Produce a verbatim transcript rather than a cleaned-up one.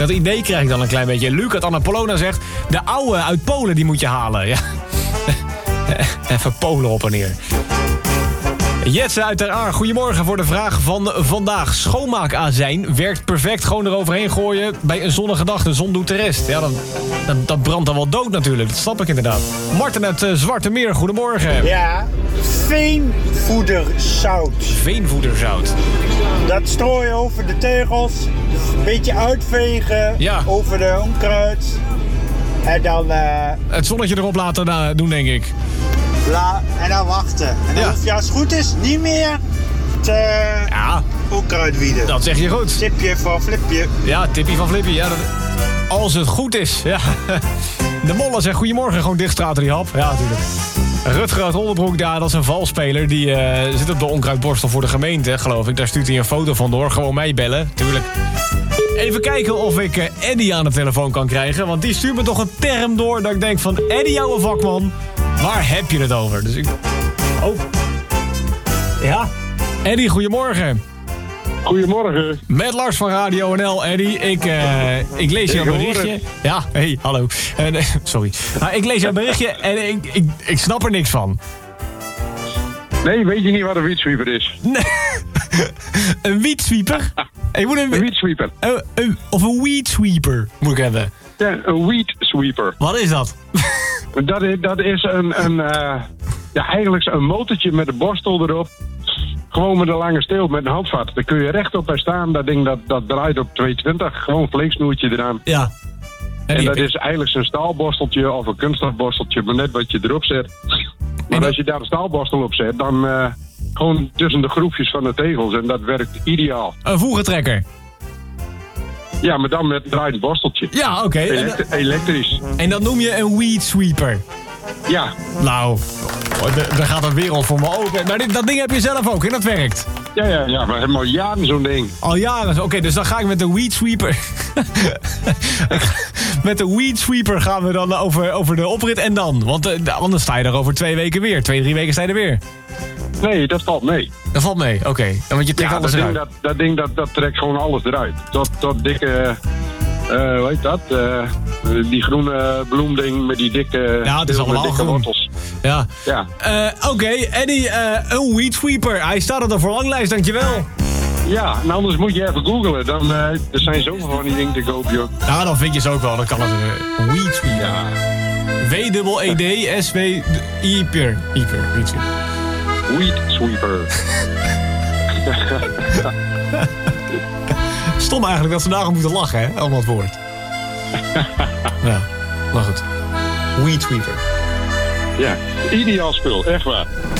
Dat idee krijg ik dan een klein beetje. Luc uit Annapolona zegt, de oude uit Polen, die moet je halen. Ja. Even Polen op en neer. Jetse uit Ter Aar, goedemorgen voor de vraag van vandaag. Schoonmaakazijn werkt perfect, gewoon eroverheen gooien bij een zonnige dag. De zon doet de rest. Ja, dan, dan, dat brandt dan wel dood natuurlijk, dat snap ik inderdaad. Martin uit uh, Zwarte Meer, goedemorgen. Ja, veenvoederzout. Veenvoederzout. Dat strooi je over de tegels, een beetje uitvegen, ja. Over de onkruid. En dan... Uh, het zonnetje erop laten uh, doen, denk ik. La, en dan wachten. En dan ja. Hoef je als het goed is niet meer te ja. onkruid wieden. Dat zeg je goed. Tipje van Flipje. Ja, tipje van Flipje. Ja, dat, als het goed is. Ja. De Mollen zegt goedemorgen, gewoon dichtstraten die hap. Ja, natuurlijk. Rutger uit Hollebroek, ja, dat is een valspeler. Die uh, zit op de onkruidborstel voor de gemeente, geloof ik. Daar stuurt hij een foto van door. Gewoon mij bellen, tuurlijk. Even kijken of ik uh, Eddie aan de telefoon kan krijgen. Want die stuurt me toch een term door dat ik denk van... Eddie, jouw vakman, waar heb je het over? Dus ik... Oh. Ja? Eddie, goedemorgen. Goedemorgen. Met Lars van Radio N L, Eddie. Ik, uh, ik lees jouw berichtje. Ja, hey, hallo. Uh, nee, sorry. Uh, ik lees jouw berichtje en ik, ik, ik snap er niks van. Nee, weet je niet wat een weedsweeper is? Nee. Een weedsweeper? Ik moet een, een weedsweeper. Uh, uh, of een weedsweeper moet ik hebben. Ja, een weedsweeper. Wat is dat? Dat is, dat is een, een uh, ja, eigenlijk een motortje met een borstel erop. Gewoon met een lange steel, met een handvat. Daar kun je rechtop bij staan. Dat ding dat, dat draait op tweehonderdtwintig. Gewoon een fliksnoertje eraan. Ja. En, en dat is eigenlijk zo'n staalborsteltje of een kunststofborsteltje. Maar net wat je erop zet. Maar dat... als je daar een staalborstel op zet, dan uh, gewoon tussen de groepjes van de tegels. En dat werkt ideaal. Een voegentrekker. Ja, maar dan met een draaiend borsteltje. Ja, oké. Okay. Elekt- elektrisch. En dat noem je een weed sweeper. Ja. Nou, daar gaat een wereld voor me open. Maar dit, dat ding heb je zelf ook, en dat werkt. Ja, ja, ja, maar helemaal jaren zo'n ding. Al jaren, oké, okay, dus dan ga ik met de weed sweeper... met de weed sweeper gaan we dan over, over de oprit en dan? Want uh, anders sta je er over twee weken weer. Twee, drie weken sta je er weer. Nee, dat valt mee. Dat valt mee, oké. Okay. Want je trekt ja, alles dat eruit. Ding, dat, dat ding dat, dat trekt gewoon alles eruit. Tot, tot dikke... Uh, hoe heet dat? Uh, die groene bloemding met die dikke... Ja, het is allemaal dikke groen. wortels. Ja. ja. Uh, Oké, okay. Eddie, uh, een weed sweeper. Hij staat op de verlanglijst, dankjewel. Ja, en anders moet je even googlen. Dan, uh, er zijn zoveel van die dingen te koop, joh. Ja, dan vind je ze ook wel. Dan kan het een uh, weed sweeper. Ja. W-E-E-D-S-W-I-Per. Iper. Weed sweeper. Weed sweeper. Stom eigenlijk dat ze daarom moeten lachen, hè? Allemaal het woord. Ja, maar goed. Weed sweeper. Ja, ideaal spul, echt waar.